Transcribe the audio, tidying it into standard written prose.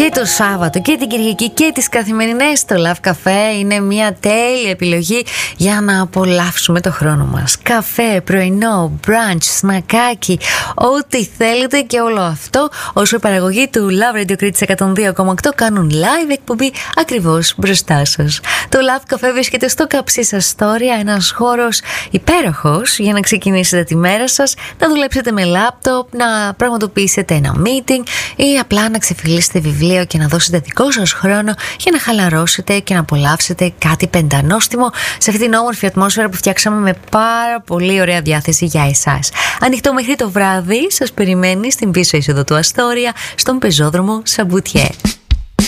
το Σάββατο και την Κυριακή και τις καθημερινές στο Love Cafe είναι μια τέλεια επιλογή για να απολαύσουμε το χρόνο μας. Καφέ, πρωινό, brunch, σνακάκι, ό,τι θέλετε, και όλο αυτό όσο η παραγωγή του Love Radio Crete 102,8 κάνουν live εκπομπή ακριβώς μπροστά σας. Το Love Cafe βρίσκεται στο Καψίσα Storia, ένας χώρος υπέροχος για να ξεκινήσετε τη μέρα σας, να δουλέψετε με λάπτοπ, να πραγματοποιήσετε ένα meeting ή απλά να ξεφυλίσετε βιβλίο και να δώσετε δικό σας χρόνο για να χαλαρώσετε και να απολαύσετε κάτι πεντανόστιμο σε αυτή την όμορφη ατμόσφαιρα που φτιάξαμε με πάρα πολύ ωραία διάθεση για εσάς. Ανοιχτό μέχρι το βράδυ, σας περιμένει στην πίσω είσοδο του Αστόρια, στον πεζόδρομο Σαμπουτιέ.